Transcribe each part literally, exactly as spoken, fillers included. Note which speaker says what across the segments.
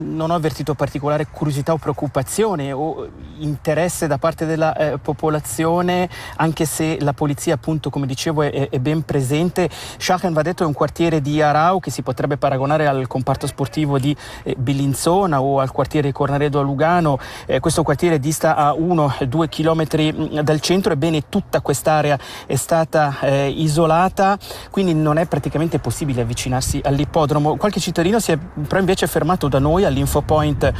Speaker 1: Non ho avvertito particolare curiosità o preoccupazione o interesse da parte della eh, popolazione, anche se la polizia, appunto, come dicevo, è, è ben presente. Schachen, va detto, è un quartiere di Aarau che si potrebbe paragonare al comparto sportivo di eh, Bellinzona o al quartiere di Cornaredo a Lugano. Eh, questo quartiere dista a uno due chilometri dal centro, ebbene tutta quest'area è stata eh, isolata, quindi non è praticamente possibile avvicinarsi all'ippodromo. Qualche cittadino si è però invece fermato da noi all'infopoint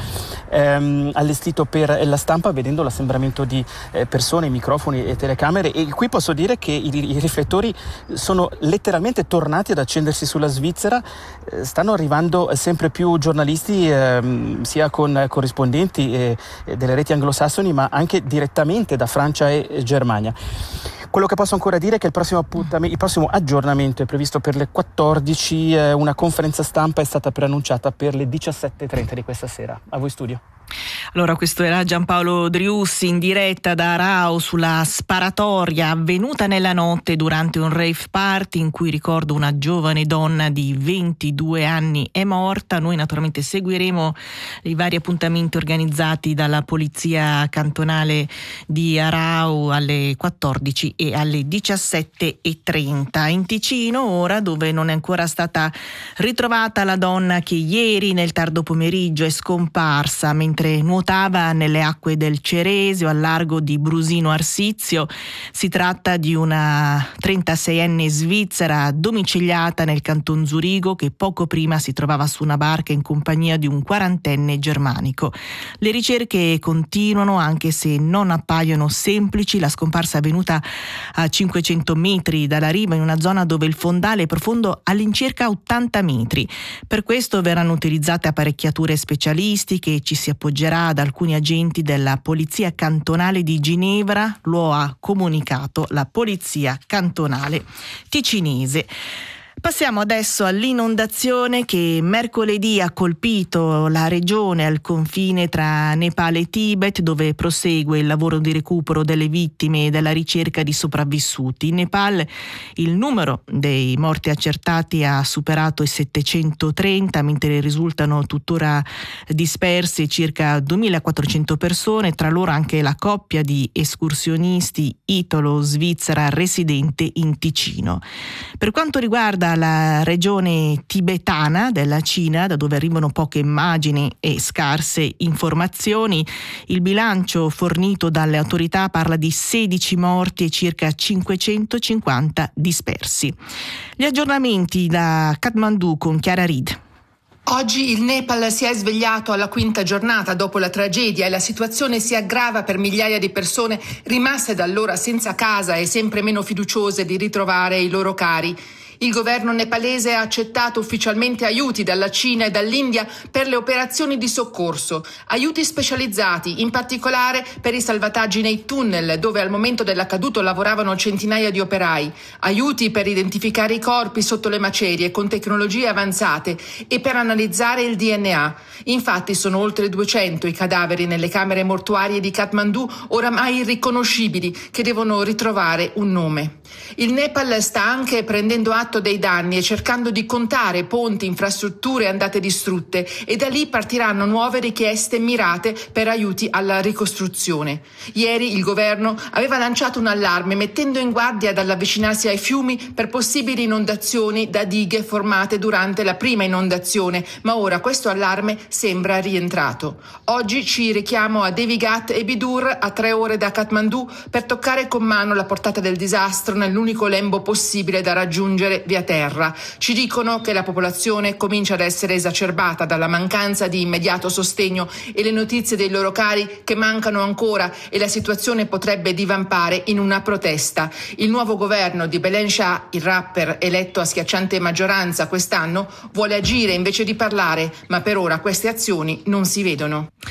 Speaker 1: ehm, allestito per la stampa, vedendo l'assembramento di eh, persone, microfoni e telecamere, e qui posso dire che i, i riflettori sono letteralmente tornati ad accendersi sulla Svizzera. Eh, stanno arrivando sempre più giornalisti, ehm, sia con corrispondenti eh, delle reti anglosassoni, ma anche direttamente da Francia e, e Germania. Quello che posso ancora dire è che il prossimo, il prossimo aggiornamento è previsto per le quattordici, eh, una conferenza stampa è stata preannunciata per le diciassette e trenta di questa sera. A voi studio.
Speaker 2: Allora, questo era Giampaolo Driussi in diretta da Aarau sulla sparatoria avvenuta nella notte durante un rave party in cui, ricordo, una giovane donna di ventidue anni è morta. Noi naturalmente seguiremo i vari appuntamenti organizzati dalla polizia cantonale di Aarau alle quattordici e alle diciassette e trenta. In Ticino ora, dove non è ancora stata ritrovata la donna che ieri nel tardo pomeriggio è scomparsa mentre nuotava nelle acque del Ceresio al largo di Brusino Arsizio. Si tratta di una trentaseienne svizzera domiciliata nel canton Zurigo che poco prima si trovava su una barca in compagnia di un quarantenne germanico. Le ricerche continuano, anche se non appaiono semplici. La scomparsa è avvenuta a cinquecento metri dalla riva, in una zona dove il fondale è profondo all'incirca ottanta metri. Per questo verranno utilizzate apparecchiature specialistiche e ci si appoggerà ad alcuni agenti della Polizia Cantonale di Ginevra, lo ha comunicato la Polizia Cantonale ticinese. Passiamo adesso all'inondazione che mercoledì ha colpito la regione al confine tra Nepal e Tibet, dove prosegue il lavoro di recupero delle vittime e della ricerca di sopravvissuti. In Nepal il numero dei morti accertati ha superato i settecentotrenta, mentre risultano tuttora disperse circa duemilaquattrocento persone, tra loro anche la coppia di escursionisti italo-svizzera residente in Ticino. Per quanto riguarda la regione tibetana della Cina, da dove arrivano poche immagini e scarse informazioni, il bilancio fornito dalle autorità parla di sedici morti e circa cinquecentocinquanta dispersi. Gli aggiornamenti da Kathmandu con Chiara Reed.
Speaker 3: Oggi il Nepal si è svegliato alla quinta giornata dopo la tragedia e la situazione si aggrava per migliaia di persone rimaste da allora senza casa e sempre meno fiduciose di ritrovare i loro cari. Il governo nepalese ha accettato ufficialmente aiuti dalla Cina e dall'India per le operazioni di soccorso, aiuti specializzati, in particolare per i salvataggi nei tunnel, dove al momento dell'accaduto lavoravano centinaia di operai, aiuti per identificare i corpi sotto le macerie con tecnologie avanzate e per analizzare il D N A. Infatti sono oltre duecento i cadaveri nelle camere mortuarie di Kathmandu, oramai irriconoscibili, che devono ritrovare un nome. Il Nepal sta anche prendendo atto dei danni e cercando di contare ponti, infrastrutture andate distrutte, e da lì partiranno nuove richieste mirate per aiuti alla ricostruzione. Ieri il governo aveva lanciato un allarme mettendo in guardia dall'avvicinarsi ai fiumi per possibili inondazioni da dighe formate durante la prima inondazione, ma ora questo allarme sembra rientrato. Oggi ci richiamo a Devigat e Bidur, a tre ore da Kathmandu, per toccare con mano la portata del disastro nell'unico lembo possibile da raggiungere via terra. Ci dicono che la popolazione comincia ad essere esacerbata dalla mancanza di immediato sostegno e le notizie dei loro cari che mancano ancora, e la situazione potrebbe divampare in una protesta. Il nuovo governo di Belen Shah, il rapper eletto a schiacciante maggioranza quest'anno, vuole agire invece di parlare, ma per ora queste azioni non si vedono.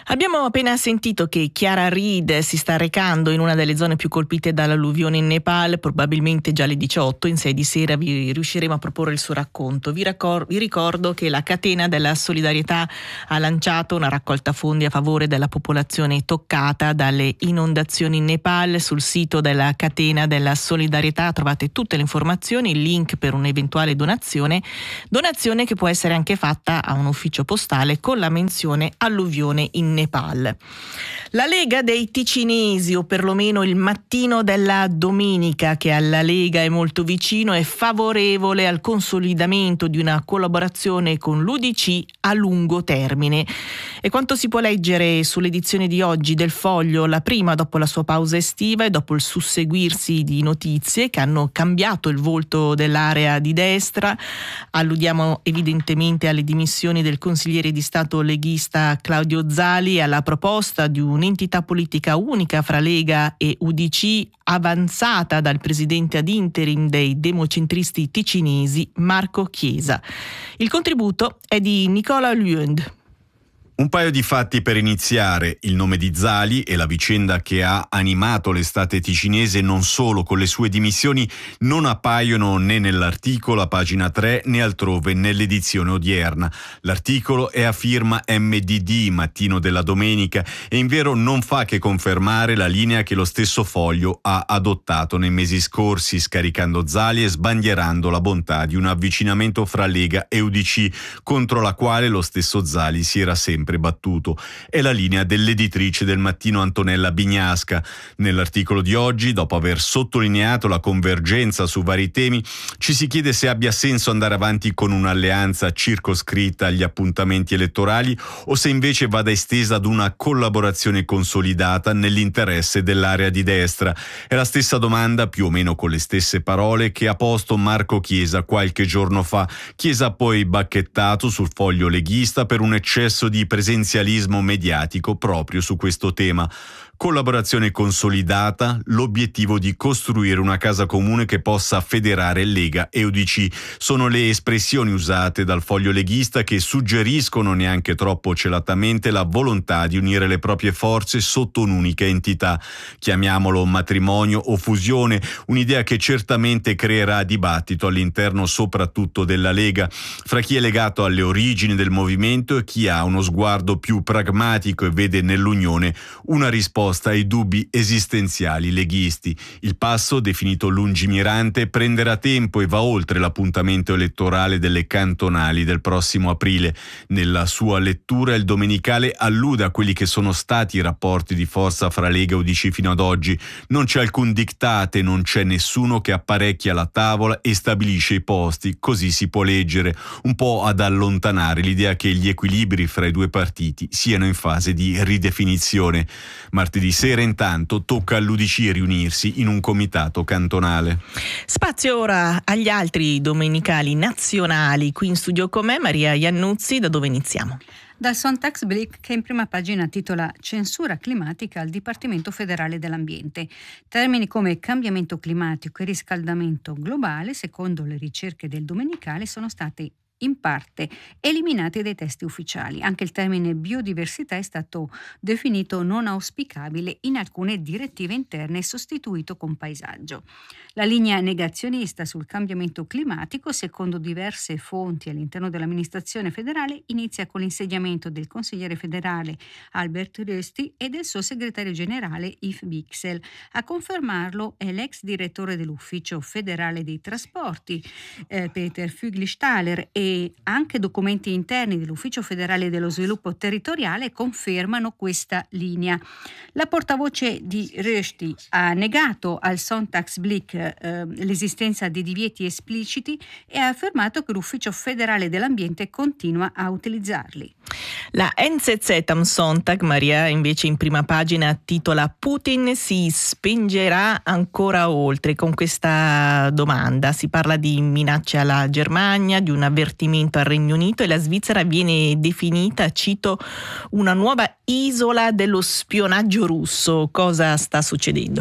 Speaker 2: Abbiamo appena sentito che Chiara Reed si sta recando in una delle zone più colpite dall'alluvione in Nepal, probabilmente già alle diciotto, in sei di sera vi riusciremo a proporre il suo racconto. Vi, raccor- vi ricordo che la Catena della Solidarietà ha lanciato una raccolta fondi a favore della popolazione toccata dalle inondazioni in Nepal. Sul sito della Catena della Solidarietà trovate tutte le informazioni, il link per un'eventuale donazione, donazione che può essere anche fatta a un ufficio postale con la menzione alluvione in Nepal. La Lega dei Ticinesi, o perlomeno il Mattino della Domenica, che alla Lega è molto vicino, è favorevole al consolidamento di una collaborazione con l'U D C a lungo termine. E quanto si può leggere sull'edizione di oggi del Foglio, la prima dopo la sua pausa estiva e dopo il susseguirsi di notizie che hanno cambiato il volto dell'area di destra. Alludiamo evidentemente alle dimissioni del consigliere di Stato leghista Claudio Zali e alla proposta di un'entità politica unica fra Lega e U D C avanzata dal presidente ad interim dei democentristi ticinesi Marco Chiesa. Il contributo è di Nicola Lund.
Speaker 4: Un paio di fatti per iniziare: il nome di Zali e la vicenda che ha animato l'estate ticinese non solo con le sue dimissioni non appaiono né nell'articolo a pagina tre né altrove nell'edizione odierna. L'articolo è a firma M D D, Mattino della Domenica, e in vero non fa che confermare la linea che lo stesso Foglio ha adottato nei mesi scorsi, scaricando Zali e sbandierando la bontà di un avvicinamento fra Lega e U D C, contro la quale lo stesso Zali si era sempre battuto. È la linea dell'editrice del Mattino Antonella Bignasca. Nell'articolo di oggi, dopo aver sottolineato la convergenza su vari temi, ci si chiede se abbia senso andare avanti con un'alleanza circoscritta agli appuntamenti elettorali o se invece vada estesa ad una collaborazione consolidata nell'interesse dell'area di destra. È la stessa domanda, più o meno con le stesse parole, che ha posto Marco Chiesa qualche giorno fa. Chiesa ha poi bacchettato sul Foglio leghista per un eccesso di presenzialismo mediatico proprio su questo tema. Collaborazione consolidata, l'obiettivo di costruire una casa comune che possa federare Lega e U D C. Sono le espressioni usate dal Foglio leghista, che suggeriscono neanche troppo celatamente la volontà di unire le proprie forze sotto un'unica entità. Chiamiamolo matrimonio o fusione, un'idea che certamente creerà dibattito all'interno soprattutto della Lega, fra chi è legato alle origini del movimento e chi ha uno sguardo più pragmatico e vede nell'unione una risposta ai dubbi esistenziali leghisti. Il passo, definito lungimirante, prenderà tempo e va oltre l'appuntamento elettorale delle cantonali del prossimo aprile. Nella sua lettura il Domenicale allude a quelli che sono stati i rapporti di forza fra Lega e U D C fino ad oggi. Non c'è alcun diktat, non c'è nessuno che apparecchia la tavola e stabilisce i posti, così si può leggere, un po' ad allontanare l'idea che gli equilibri fra i due partiti siano in fase di ridefinizione. Martedì di sera intanto tocca all'U D C riunirsi in un comitato cantonale.
Speaker 2: Spazio ora agli altri domenicali nazionali. Qui in studio con me Maria Iannuzzi. Da dove iniziamo?
Speaker 5: Dal Sonntagsblick, che in prima pagina titola Censura climatica al Dipartimento federale dell'ambiente. Termini come cambiamento climatico e riscaldamento globale, secondo le ricerche del Domenicale, sono stati in parte eliminati dai testi ufficiali. Anche il termine biodiversità è stato definito non auspicabile in alcune direttive interne e sostituito con paesaggio. La linea negazionista sul cambiamento climatico, secondo diverse fonti all'interno dell'amministrazione federale, inizia con l'insediamento del consigliere federale Albert Rösti e del suo segretario generale Yves Bixel. A confermarlo è l'ex direttore dell'Ufficio federale dei trasporti eh, Peter Füglistaller, e anche documenti interni dell'Ufficio federale dello sviluppo territoriale confermano questa linea. La portavoce di Rösti ha negato al Sonntagsblick eh, l'esistenza di divieti espliciti e ha affermato che l'Ufficio federale dell'ambiente continua a utilizzarli.
Speaker 2: La N Z Z am Sonntag, Maria, invece in prima pagina titola Putin si spingerà ancora oltre. Con questa domanda si parla di minacce alla Germania, di un avvertimento al Regno Unito, e la Svizzera viene definita, cito, una nuova isola dello spionaggio russo. Cosa sta succedendo?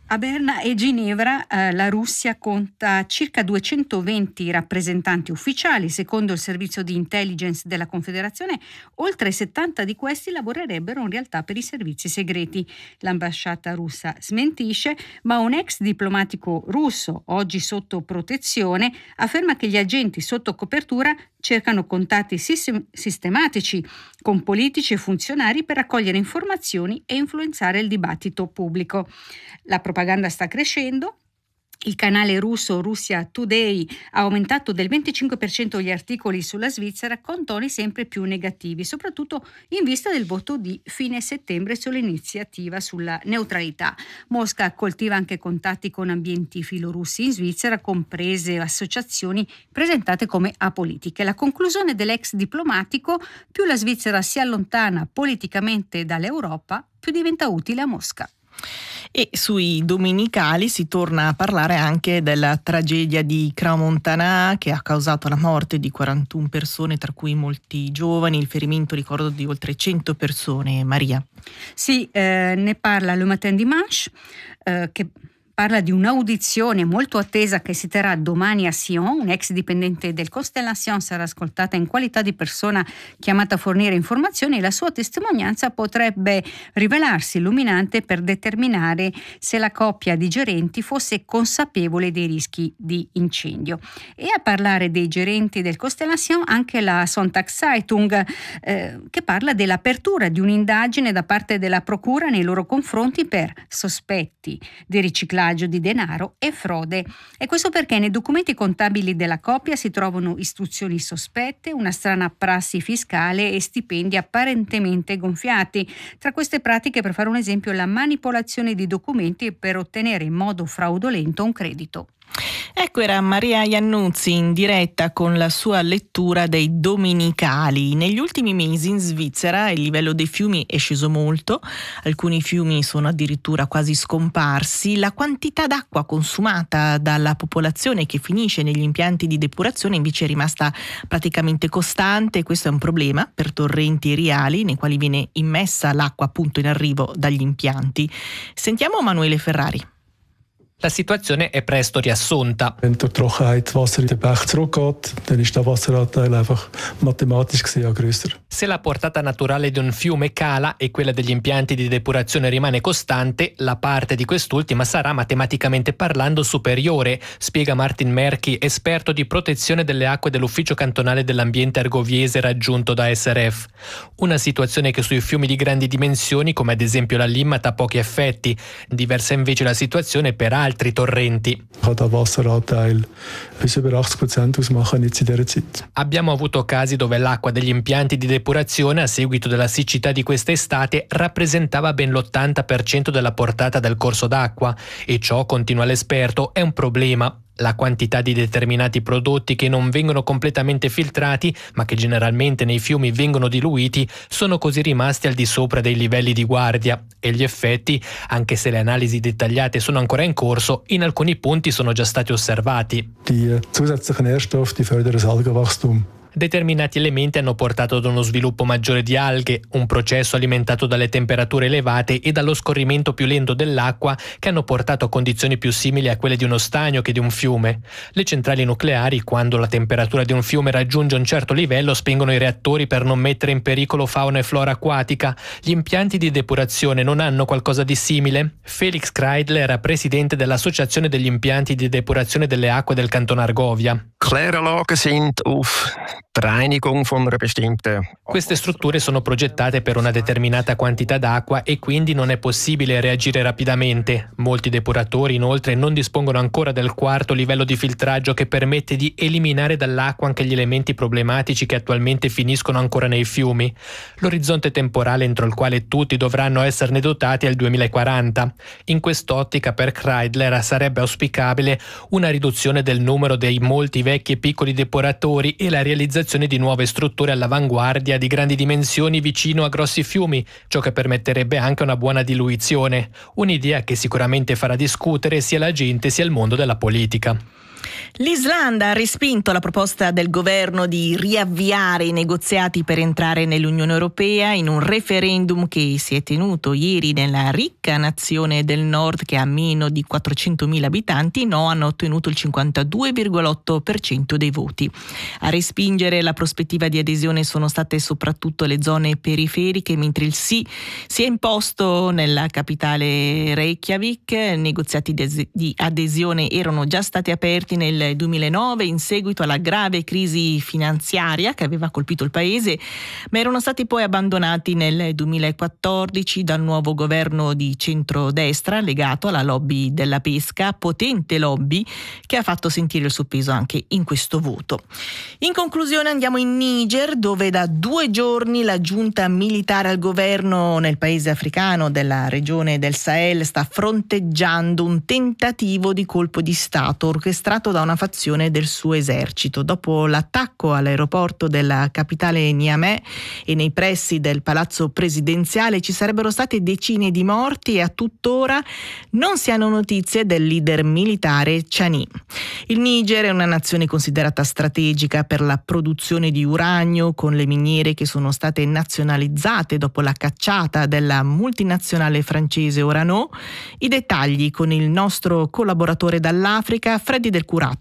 Speaker 5: A Berna e Ginevra eh, la Russia conta circa duecentoventi rappresentanti ufficiali. Secondo il servizio di intelligence della Confederazione, oltre settanta di questi lavorerebbero in realtà per i servizi segreti. L'ambasciata russa smentisce, ma un ex diplomatico russo, oggi sotto protezione, afferma che gli agenti sotto copertura cercano contatti sistematici con politici e funzionari per raccogliere informazioni e influenzare il dibattito pubblico. La propaganda sta crescendo. Il canale russo Russia Today ha aumentato del venticinque per cento gli articoli sulla Svizzera con toni sempre più negativi, soprattutto in vista del voto di fine settembre sull'iniziativa sulla neutralità. Mosca coltiva anche contatti con ambienti filorussi in Svizzera, comprese associazioni presentate come apolitiche. La conclusione dell'ex diplomatico: più la Svizzera si allontana politicamente dall'Europa, più diventa utile a Mosca.
Speaker 2: E sui domenicali si torna a parlare anche della tragedia di Crans-Montana, che ha causato la morte di quarantuno persone, tra cui molti giovani, il ferimento, ricordo, di oltre cento persone. Maria.
Speaker 5: Sì, eh, ne parla Le Matin Dimanche, eh, che parla di un'audizione molto attesa che si terrà domani a Sion. Un ex dipendente del Constellation sarà ascoltata in qualità di persona chiamata a fornire informazioni e la sua testimonianza potrebbe rivelarsi illuminante per determinare se la coppia di gerenti fosse consapevole dei rischi di incendio. E a parlare dei gerenti del Constellation anche la Sonntagszeitung, eh, che parla dell'apertura di un'indagine da parte della procura nei loro confronti per sospetti di riciclaggio di denaro e frode. E questo perché nei documenti contabili della coppia si trovano istruzioni sospette, una strana prassi fiscale e stipendi apparentemente gonfiati. Tra queste pratiche, per fare un esempio, la manipolazione di documenti per ottenere in modo fraudolento un credito.
Speaker 2: Ecco, era Maria Iannuzzi in diretta con la sua lettura dei domenicali. Negli ultimi mesi in Svizzera il livello dei fiumi è sceso molto, alcuni fiumi sono addirittura quasi scomparsi, la quantità d'acqua consumata dalla popolazione che finisce negli impianti di depurazione invece è rimasta praticamente costante. Questo è un problema per torrenti riali nei quali viene immessa l'acqua appunto in arrivo dagli impianti. Sentiamo Manuele Ferrari.
Speaker 6: La situazione è presto riassunta.
Speaker 7: Wenn durch Trockenheit Wasser in den Bach zurückgeht, dann ist der Wasseranteil einfach mathematisch gesehen grösser.
Speaker 6: Se la portata naturale di un fiume cala e quella degli impianti di depurazione rimane costante, la parte di quest'ultima sarà matematicamente parlando superiore, spiega Martin Merchi, esperto di protezione delle acque dell'Ufficio Cantonale dell'Ambiente Argoviese raggiunto da S R F. Una situazione che sui fiumi di grandi dimensioni, come ad esempio la Limmat, ha pochi effetti. Diversa invece la situazione per altri torrenti. Abbiamo avuto casi dove l'acqua degli impianti di depurazione a seguito della siccità di quest'estate rappresentava ben l'ottanta per cento della portata del corso d'acqua e ciò, continua l'esperto, è un problema. La quantità di determinati prodotti che non vengono completamente filtrati, ma che generalmente nei fiumi vengono diluiti, sono così rimasti al di sopra dei livelli di guardia e gli effetti, anche se le analisi dettagliate sono ancora in corso, in alcuni punti sono già stati osservati.
Speaker 7: Die zusätzlichen Nährstoffe, die fördern das Algenwachstum.
Speaker 6: Determinati elementi hanno portato ad uno sviluppo maggiore di alghe, un processo alimentato dalle temperature elevate e dallo scorrimento più lento dell'acqua che hanno portato a condizioni più simili a quelle di uno stagno che di un fiume. Le centrali nucleari, quando la temperatura di un fiume raggiunge un certo livello, spengono i reattori per non mettere in pericolo fauna e flora acquatica. Gli impianti di depurazione non hanno qualcosa di simile? Felix Kreidler era presidente dell'Associazione degli impianti di depurazione delle acque del Canton Argovia.
Speaker 8: Kläranlagen sind auf die Reinigung von einer bestimmten.
Speaker 6: Queste strutture sono progettate per una determinata quantità d'acqua e quindi non è possibile reagire rapidamente. Molti depuratori inoltre non dispongono ancora del quarto livello di filtraggio che permette di eliminare dall'acqua anche gli elementi problematici che attualmente finiscono ancora nei fiumi. L'orizzonte temporale entro il quale tutti dovranno esserne dotati è il duemilaquaranta. In quest'ottica per Kreidler sarebbe auspicabile una riduzione del numero dei molti vecchi e piccoli depuratori e la realizzazione di nuove strutture all'avanguardia di grandi dimensioni vicino a grossi fiumi, ciò che permetterebbe anche una buona diluizione, un'idea che sicuramente farà discutere sia la gente sia il mondo della politica.
Speaker 2: L'Islanda ha respinto la proposta del governo di riavviare i negoziati per entrare nell'Unione Europea in un referendum che si è tenuto ieri nella ricca nazione del nord che ha meno di quattrocentomila abitanti. I no hanno ottenuto il cinquantadue virgola otto per cento dei voti. A respingere la prospettiva di adesione sono state soprattutto le zone periferiche, mentre il sì si è imposto nella capitale Reykjavik. Negoziati di adesione erano già stati aperti nel duemilanove in seguito alla grave crisi finanziaria che aveva colpito il paese, ma erano stati poi abbandonati nel duemilaquattordici dal nuovo governo di centrodestra legato alla lobby della pesca, potente lobby che ha fatto sentire il suo peso anche in questo voto. In conclusione andiamo in Niger, dove da due giorni la giunta militare al governo nel paese africano della regione del Sahel sta fronteggiando un tentativo di colpo di Stato orchestrato da una fazione del suo esercito. Dopo l'attacco all'aeroporto della capitale Niamey e nei pressi del palazzo presidenziale ci sarebbero state decine di morti e a tuttora non si hanno notizie del leader militare Chani. Il Niger è una nazione considerata strategica per la produzione di uranio, con le miniere che sono state nazionalizzate dopo la cacciata della multinazionale francese Orano. I dettagli con il nostro collaboratore dall'Africa, Freddy Del Curato.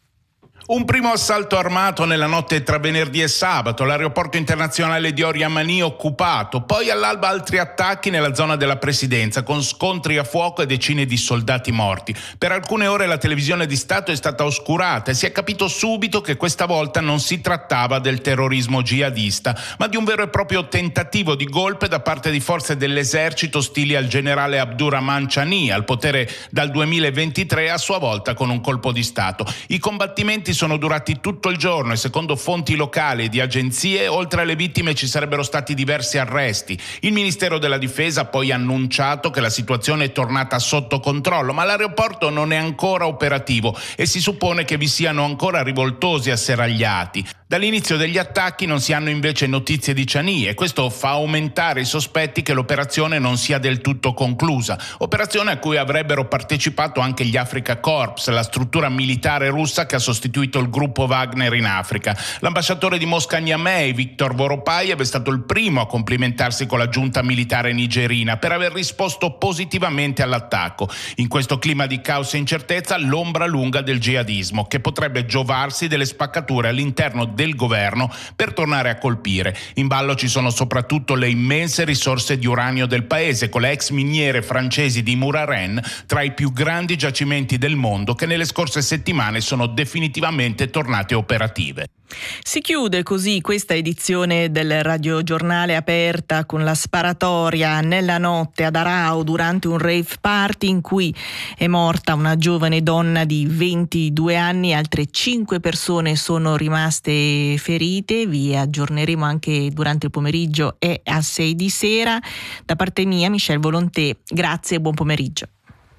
Speaker 9: Un primo assalto armato nella notte tra venerdì e sabato, l'aeroporto internazionale di Oriamani occupato, poi all'alba altri attacchi nella zona della presidenza con scontri a fuoco e decine di soldati morti. Per alcune ore la televisione di Stato è stata oscurata e si è capito subito che questa volta non si trattava del terrorismo jihadista, ma di un vero e proprio tentativo di golpe da parte di forze dell'esercito ostili al generale Abdurrahman Chani, al potere dal duemilaventitré a sua volta con un colpo di Stato. I combattimenti sono durati tutto il giorno e secondo fonti locali e di agenzie, oltre alle vittime ci sarebbero stati diversi arresti. Il Ministero della Difesa ha poi annunciato che la situazione è tornata sotto controllo, ma l'aeroporto non è ancora operativo e si suppone che vi siano ancora rivoltosi asserragliati. Dall'inizio degli attacchi non si hanno invece notizie di Chani e questo fa aumentare i sospetti che l'operazione non sia del tutto conclusa. Operazione a cui avrebbero partecipato anche gli Africa Corps, la struttura militare russa che ha sostituito il gruppo Wagner in Africa. L'ambasciatore di Mosca a Niamey, Viktor Voropayev, è stato il primo a complimentarsi con la giunta militare nigerina per aver risposto positivamente all'attacco. In questo clima di caos e incertezza, l'ombra lunga del jihadismo, che potrebbe giovarsi delle spaccature all'interno del governo per tornare a colpire. In ballo ci sono soprattutto le immense risorse di uranio del paese, con le ex miniere francesi di Muraren tra i più grandi giacimenti del mondo che nelle scorse settimane sono definitivamente tornate operative.
Speaker 2: Si chiude così questa edizione del radiogiornale aperta con la sparatoria nella notte ad Arao durante un rave party in cui è morta una giovane donna di ventidue anni, altre cinque persone sono rimaste ferite. Vi aggiorneremo anche durante il pomeriggio e a sei di sera. Da parte mia, Michelle Volonté, grazie e buon pomeriggio.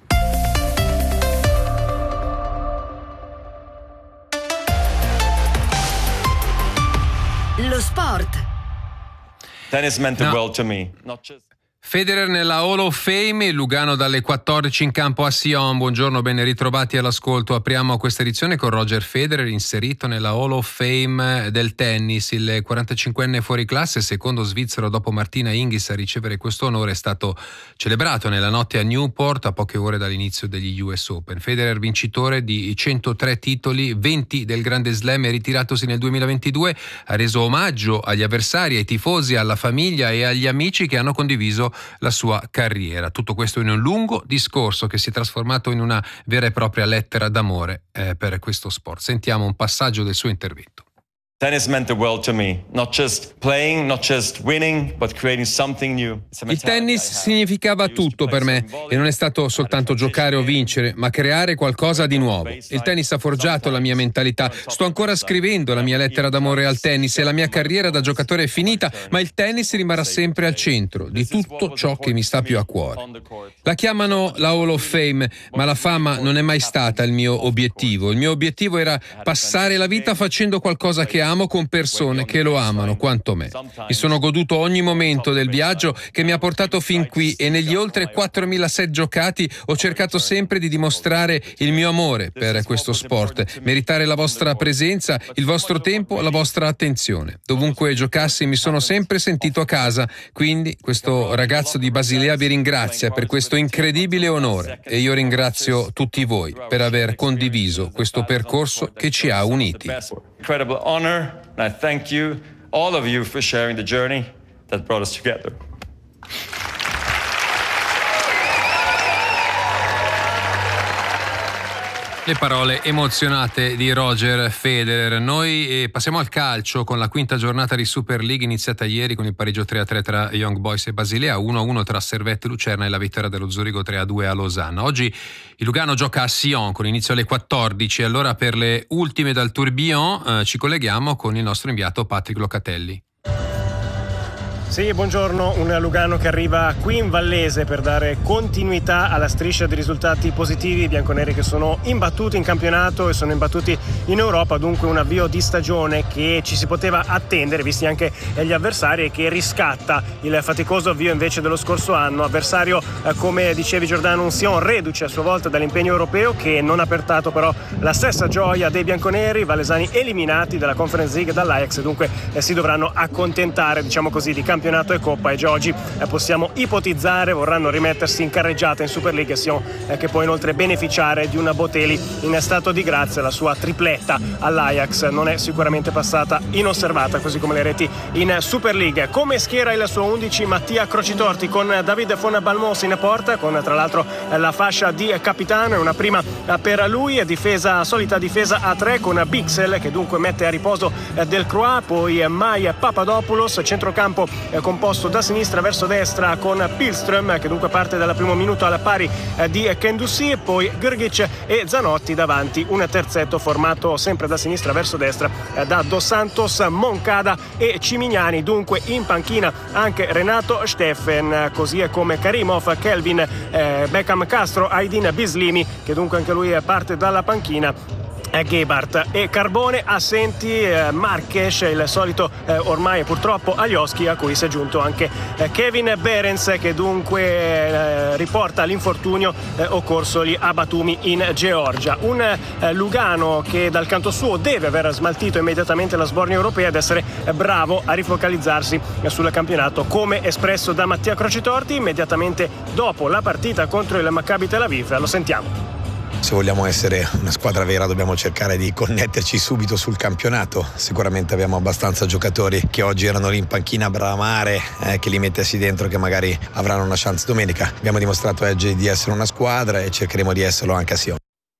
Speaker 10: Lo sport.
Speaker 11: Tennis meant the
Speaker 12: no.
Speaker 11: world to me. Not just...
Speaker 12: Federer nella Hall of Fame, Lugano dalle quattordici in campo a Sion. Buongiorno, ben ritrovati all'ascolto. Apriamo questa edizione con Roger Federer, inserito nella Hall of Fame del tennis. Il quarantacinquenne fuori classe, secondo svizzero dopo Martina Hingis a ricevere questo onore, è stato celebrato nella notte a Newport a poche ore dall'inizio degli U S Open. Federer vincitore di centotré titoli, venti del Grande Slam e ritiratosi nel duemilaventidue, ha reso omaggio agli avversari, ai tifosi, alla famiglia e agli amici che hanno condiviso la sua carriera. Tutto questo in un lungo discorso che si è trasformato in una vera e propria lettera d'amore eh, per questo sport. Sentiamo un passaggio del suo intervento.
Speaker 11: Tennis meant the world to me. Not just playing, not just winning, but creating something new.
Speaker 12: Il tennis significava tutto per me e non è stato soltanto giocare o vincere, ma creare qualcosa di nuovo. Il tennis ha forgiato la mia mentalità. Sto ancora scrivendo la mia lettera d'amore al tennis e la mia carriera da giocatore è finita, ma il tennis rimarrà sempre al centro di tutto ciò che mi sta più a cuore. La chiamano la Hall of Fame, ma la fama non è mai stata il mio obiettivo. Il mio obiettivo era passare la vita facendo qualcosa che amo viaggiamo con persone che lo amano quanto me. Mi sono goduto ogni momento del viaggio che mi ha portato fin qui e negli oltre quattromila set giocati ho cercato sempre di dimostrare il mio amore per questo sport, meritare la vostra presenza, il vostro tempo, la vostra attenzione. Dovunque giocassi mi sono sempre sentito a casa, quindi questo ragazzo di Basilea vi ringrazia per questo incredibile onore e io ringrazio tutti voi per aver condiviso questo percorso che ci ha uniti.
Speaker 11: Incredible honor, and I thank you, all of you, for sharing the journey that brought us together.
Speaker 12: Le parole emozionate di Roger Federer. Noi passiamo al calcio con la quinta giornata di Super League iniziata ieri con il pareggio tre a tre tra Young Boys e Basilea, uno a uno tra Servette e Lucerna e la vittoria dello Zurigo tre a due a Losanna. Oggi il Lugano gioca a Sion con inizio alle quattordici. Allora per le ultime dal tourbillon eh, ci colleghiamo con il nostro inviato Patrick Locatelli.
Speaker 10: Sì, buongiorno, un Lugano che arriva qui in Vallese per dare continuità alla striscia di risultati positivi, i bianconeri che sono imbattuti in campionato e sono imbattuti in Europa, dunque un avvio di stagione che ci si poteva attendere visti anche gli avversari e che riscatta il faticoso avvio invece dello scorso anno, avversario eh, come dicevi Giordano, un Sion reduce a sua volta dall'impegno europeo che non ha portato però la stessa gioia dei bianconeri, valesani eliminati dalla Conference League dall'Ajax, dunque eh, si dovranno accontentare diciamo così di campionato e Coppa e già oggi eh, possiamo ipotizzare vorranno rimettersi in carreggiata in Super League Sion eh, che può inoltre beneficiare di una Botelli in stato di grazia. La sua tripletta all'Ajax non è sicuramente passata inosservata così come le reti in Super League. Come schiera il suo undici Mattia Crocitorti con David von Balmos in porta con tra l'altro eh, la fascia di capitano e una prima eh, per lui, difesa solita difesa a tre con Bixel che dunque mette a riposo eh, Del Croix, poi eh, Mai Papadopoulos, centrocampo composto da sinistra verso destra con Pilström che dunque parte dal primo minuto alla pari di Kendussi, poi Grgic e Zanotti davanti, un terzetto formato sempre da sinistra verso destra da Dos Santos, Moncada e Cimignani, dunque in panchina anche Renato Steffen così come Karimov, Kelvin, eh, Beckham Castro, Aydin Bislimi che dunque anche lui parte dalla panchina. Gebhardt e Carbone assenti, eh, Marques, il solito eh, ormai purtroppo Alioski a cui si è aggiunto anche eh, Kevin Behrens che dunque eh, riporta l'infortunio eh, occorsogli a Batumi in Georgia. Un eh, Lugano che dal canto suo deve aver smaltito immediatamente la sbornia europea ed essere eh, bravo a rifocalizzarsi eh, sul campionato come espresso da Mattia Crocitorti immediatamente dopo la partita contro il Maccabi Tel Aviv. Lo sentiamo.
Speaker 13: Se vogliamo essere una squadra vera dobbiamo cercare di connetterci subito sul campionato. Sicuramente abbiamo abbastanza giocatori che oggi erano lì in panchina a bramare eh, che li mettessi dentro, che magari avranno una chance domenica. Abbiamo dimostrato oggi di essere una squadra e cercheremo di esserlo anche a Sion.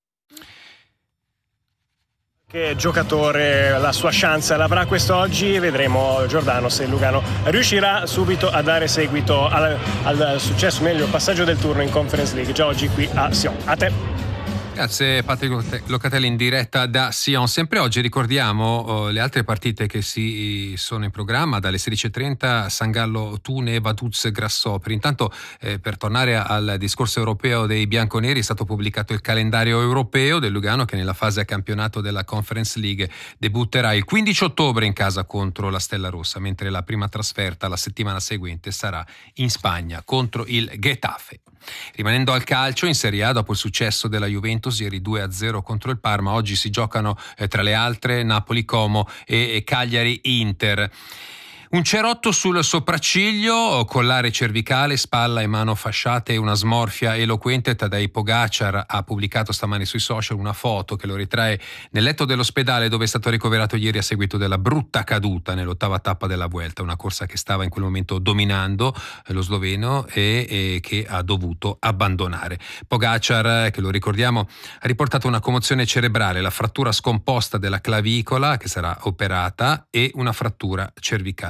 Speaker 10: Che giocatore la sua chance l'avrà quest'oggi, vedremo Giordano se il Lugano riuscirà subito a dare seguito al, al successo, meglio passaggio del turno in Conference League già oggi qui a Sion. A te.
Speaker 12: Grazie Patrick Locatelli in diretta da Sion. Sempre oggi ricordiamo oh, le altre partite che si sono in programma dalle sedici e trenta San Gallo Thun e Vaduz Grasshopper. Intanto eh, per tornare al discorso europeo dei bianconeri è stato pubblicato il calendario europeo del Lugano che nella fase a campionato della Conference League debutterà il quindici ottobre in casa contro la Stella Rossa, mentre la prima trasferta la settimana seguente sarà in Spagna contro il Getafe. Rimanendo al calcio, in Serie A, dopo il successo della Juventus ieri due a zero contro il Parma, oggi si giocano eh, tra le altre Napoli-Como e, e Cagliari-Inter. Un cerotto sul sopracciglio, collare cervicale, spalla e mano fasciate e una smorfia eloquente. Tadej Pogačar ha pubblicato stamani sui social una foto che lo ritrae nel letto dell'ospedale dove è stato ricoverato ieri a seguito della brutta caduta nell'ottava tappa della Vuelta, una corsa che stava in quel momento dominando eh, lo sloveno e, e che ha dovuto abbandonare. Pogačar, che lo ricordiamo, ha riportato una commozione cerebrale, la frattura scomposta della clavicola che sarà operata e una frattura cervicale.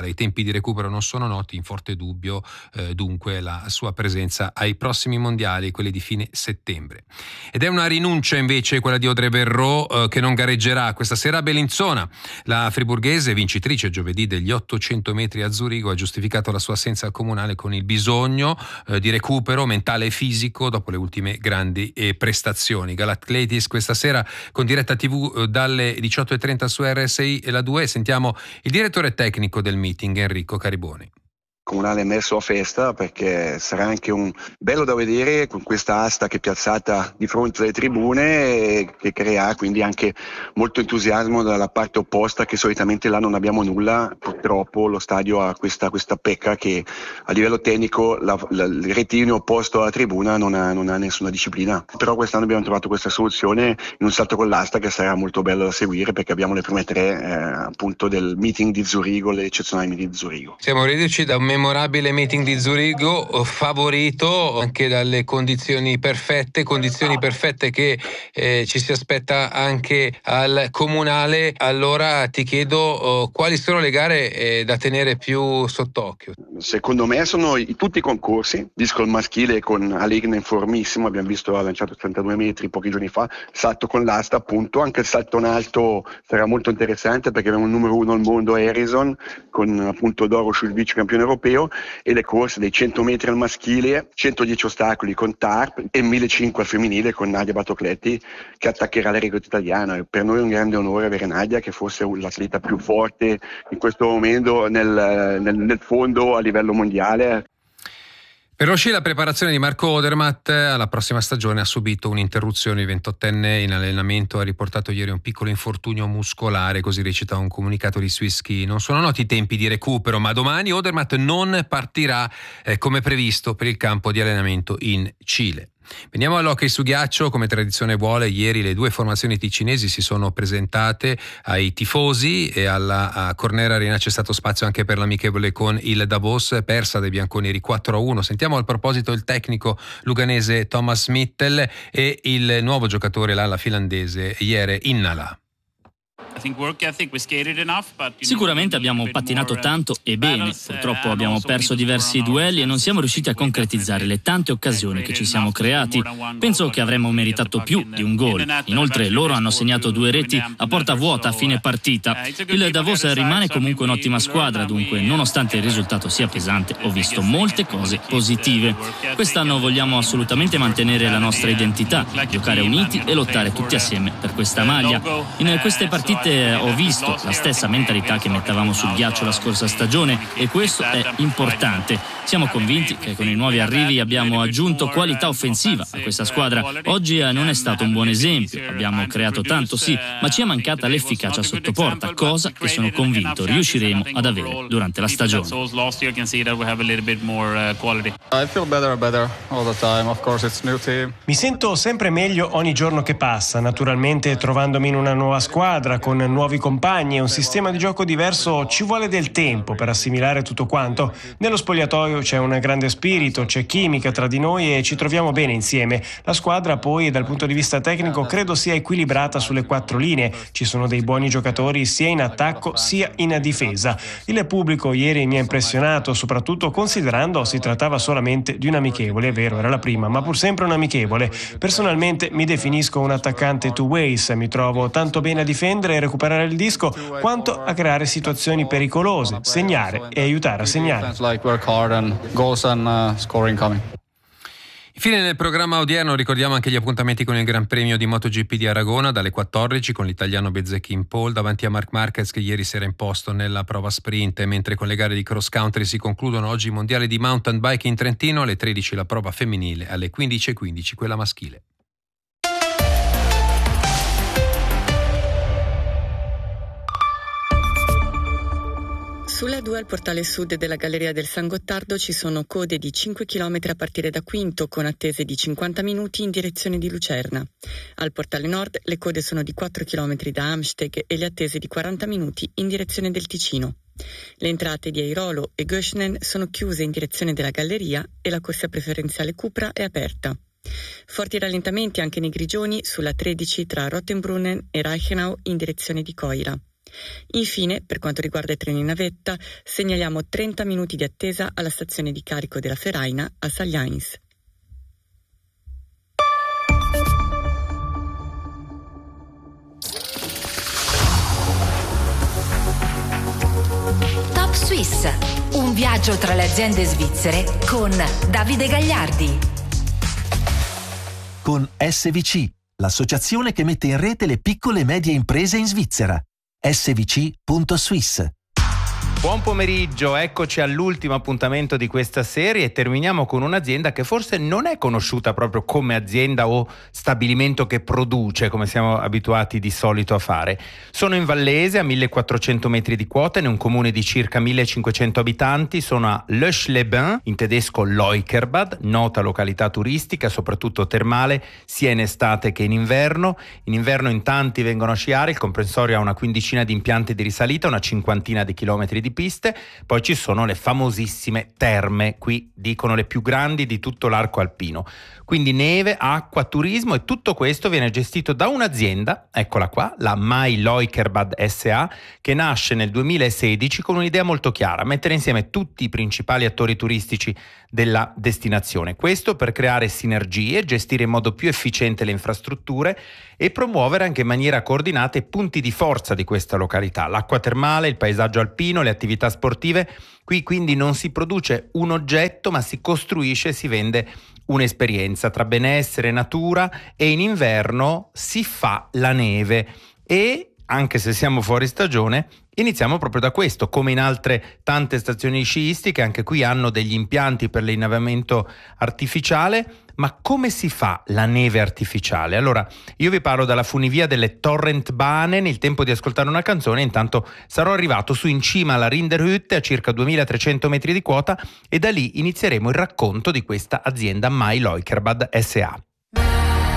Speaker 12: I tempi di recupero non sono noti, in forte dubbio eh, dunque la sua presenza ai prossimi mondiali, quelli di fine settembre. Ed è una rinuncia invece quella di Audrey Berraud, eh, che non gareggerà questa sera a Bellinzona. La friburghese, vincitrice giovedì degli ottocento metri a Zurigo, ha giustificato la sua assenza al comunale con il bisogno eh, di recupero mentale e fisico dopo le ultime grandi eh, prestazioni. Galatletis questa sera con diretta tivù eh, dalle diciotto e trenta su R S I e la due. Sentiamo il direttore tecnico del meeting, Enrico Cariboni.
Speaker 14: Comunale messo a festa perché sarà anche un bello da vedere con questa asta che è piazzata di fronte alle tribune e che crea quindi anche molto entusiasmo dalla parte opposta, che solitamente là non abbiamo nulla. Purtroppo lo stadio ha questa, questa pecca che a livello tecnico la, la, il rettilineo opposto alla tribuna non ha, non ha nessuna disciplina, però quest'anno abbiamo trovato questa soluzione in un salto con l'asta che sarà molto bello da seguire perché abbiamo le prime tre eh, appunto del meeting di Zurigo, le eccezionali meeting di Zurigo.
Speaker 12: Siamo reduci da un memorabile meeting di Zurigo, favorito anche dalle condizioni perfette, condizioni perfette che eh, ci si aspetta anche al comunale. Allora ti chiedo oh, quali sono le gare eh, da tenere più sott'occhio?
Speaker 14: Secondo me sono i, tutti i concorsi, disco al maschile con Alegna in formissimo, abbiamo visto ha lanciato trentadue metri pochi giorni fa, salto con l'asta appunto, anche il salto in alto sarà molto interessante perché abbiamo il numero uno al mondo Harrison con appunto Doroš, il vice campione europeo, e le corse dei cento metri al maschile, centodieci ostacoli con Tarp e millecinquecento al femminile con Nadia Batocletti che attaccherà la regola italiana. Per noi è un grande onore avere Nadia, che fosse l'atleta più forte in questo momento nel, nel, nel fondo a livello mondiale.
Speaker 12: Per lo sci la preparazione di Marco Odermatt alla prossima stagione ha subito un'interruzione. Il ventottenne in allenamento ha riportato ieri un piccolo infortunio muscolare, così recita un comunicato di Swiss Ski. Non sono noti i tempi di recupero, ma domani Odermatt non partirà eh, come previsto per il campo di allenamento in Cile. Veniamo all'hockey su ghiaccio. Come tradizione vuole, ieri le due formazioni ticinesi si sono presentate ai tifosi e alla Corner Arena c'è stato spazio anche per l'amichevole con il Davos, persa dai bianconeri quattro a uno. Sentiamo al proposito il tecnico luganese Thomas Mittel e il nuovo giocatore l'ala finlandese Jere Innala.
Speaker 15: Sicuramente abbiamo pattinato tanto e bene, purtroppo abbiamo perso diversi duelli e non siamo riusciti a concretizzare le tante occasioni che ci siamo creati. Penso che avremmo meritato più di un gol. Inoltre loro hanno segnato due reti a porta vuota a fine partita. Il Davos rimane comunque un'ottima squadra, dunque nonostante il risultato sia pesante ho visto molte cose positive. Quest'anno vogliamo assolutamente mantenere la nostra identità, giocare uniti e lottare tutti assieme per questa maglia. In queste partite ho visto la stessa mentalità che mettavamo sul ghiaccio la scorsa stagione e questo è importante. Siamo convinti che con i nuovi arrivi abbiamo aggiunto qualità offensiva a questa squadra. Oggi non è stato un buon esempio, abbiamo creato tanto sì, ma ci è mancata l'efficacia sotto porta, cosa che sono convinto riusciremo ad avere durante la stagione.
Speaker 10: Mi sento sempre meglio ogni giorno che passa, naturalmente trovandomi in una nuova squadra con nuovi compagni e un sistema di gioco diverso ci vuole del tempo per assimilare tutto quanto. Nello spogliatoio c'è un grande spirito, c'è chimica tra di noi e ci troviamo bene insieme. La squadra poi dal punto di vista tecnico credo sia equilibrata sulle quattro linee, ci sono dei buoni giocatori sia in attacco sia in difesa. Il pubblico ieri mi ha impressionato, soprattutto considerando si trattava solamente di un amichevole, è vero, era la prima, ma pur sempre un amichevole. Personalmente mi definisco un attaccante two ways, mi trovo tanto bene a difendere e recuperare il disco quanto a creare situazioni pericolose, segnare e aiutare a segnare.
Speaker 12: Infine nel programma odierno ricordiamo anche gli appuntamenti con il Gran Premio di MotoGP di Aragona dalle quattordici con l'italiano Bezzecchi in pole davanti a Marc Marquez che ieri si era imposto nella prova sprint, mentre con le gare di cross country si concludono oggi i mondiali di mountain bike in Trentino, alle tredici la prova femminile, alle quindici e quindici quella maschile.
Speaker 16: Sulla due al portale sud della Galleria del San Gottardo ci sono code di cinque chilometri a partire da Quinto con attese di cinquanta minuti in direzione di Lucerna. Al portale nord le code sono di quattro chilometri da Amsteg e le attese di quaranta minuti in direzione del Ticino. Le entrate di Airolo e Göschnen sono chiuse in direzione della Galleria e la corsia preferenziale Cupra è aperta. Forti rallentamenti anche nei Grigioni sulla tredici tra Rottenbrunnen e Reichenau in direzione di Coira. Infine, per quanto riguarda i treni navetta, segnaliamo trenta minuti di attesa alla stazione di carico della Feraina a Sagliains.
Speaker 17: Top Suisse, un viaggio tra le aziende svizzere con Davide Gagliardi.
Speaker 18: Con S V C, l'associazione che mette in rete le piccole e medie imprese in Svizzera. S V C punto Swiss.
Speaker 19: Buon pomeriggio, eccoci all'ultimo appuntamento di questa serie e terminiamo con un'azienda che forse non è conosciuta proprio come azienda o stabilimento che produce, come siamo abituati di solito a fare. Sono in Vallese, a millequattrocento metri di quota, in un comune di circa millecinquecento abitanti. Sono a Loesch-les-Bains, in tedesco Leukerbad, nota località turistica, soprattutto termale, sia in estate che in inverno. In inverno in tanti vengono a sciare, il comprensorio ha una quindicina di impianti di risalita, una cinquantina di chilometri di piste, poi ci sono le famosissime terme, qui dicono le più grandi di tutto l'arco alpino. Quindi neve, acqua, turismo, e tutto questo viene gestito da un'azienda, eccola qua, la Mai Leukerbad S A, che nasce nel duemilasedici con un'idea molto chiara: mettere insieme tutti i principali attori turistici della destinazione. Questo per creare sinergie, gestire in modo più efficiente le infrastrutture e promuovere anche in maniera coordinata i punti di forza di questa località: l'acqua termale, il paesaggio alpino, le attività sportive. Qui quindi non si produce un oggetto, ma si costruisce e si vende un'esperienza tra benessere, natura, e in inverno si fa la neve. E anche se siamo fuori stagione, iniziamo proprio da questo. Come in altre tante stazioni sciistiche, anche qui hanno degli impianti per l'innevamento artificiale. Ma come si fa la neve artificiale? Allora, io vi parlo dalla funivia delle Torrentbahnen, il tempo di ascoltare una canzone. Intanto sarò arrivato su in cima alla Rinderhütte, a circa duemilatrecento metri di quota, e da lì inizieremo il racconto di questa azienda Mai Leukerbad S A.